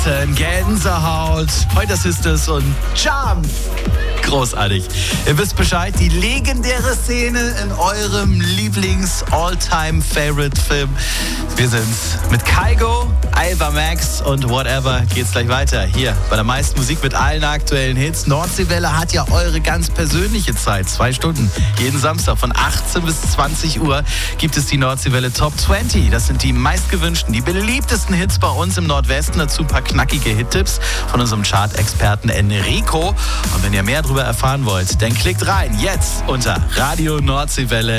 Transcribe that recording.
Gänsehaut, Pointer Sisters und Charm. Großartig. Ihr wisst Bescheid, die legendäre Szene in eurem Lieblings-All-Time-Favorite-Film. Wir sind's. Mit Kygo, Ava Max und Whatever geht's gleich weiter. Hier bei der meisten Musik mit allen aktuellen Hits. Nordseewelle hat ja eure ganz persönliche Zeit. 2 Stunden. Jeden Samstag von 18 bis 20 Uhr gibt es die Nordseewelle Top 20. Das sind die meistgewünschten, die beliebtesten Hits bei uns im Nordwesten. Dazu ein paar knackige Hit-Tipps von unserem Chart-Experten Enrico. Und wenn ihr mehr darüber erfahren wollt, dann klickt rein jetzt unter Radio Nordseewelle